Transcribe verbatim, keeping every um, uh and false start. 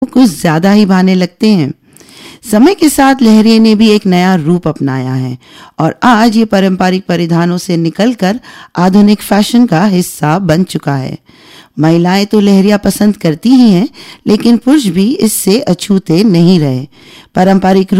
कुछ ज्यादा ही भाने लगते हैं। समय के साथ लहरिये ने भी एक नया रूप अपनाया है और आज ये पारंपरिक परिधानों से निकलकर आधुनिक फैशन का हिस्सा बन चुका है। महिलाएं तो लहरिया पसंद करती ही हैं, लेकिन पुरुष भी इससे अछूते नहीं रहे। पारंपरिक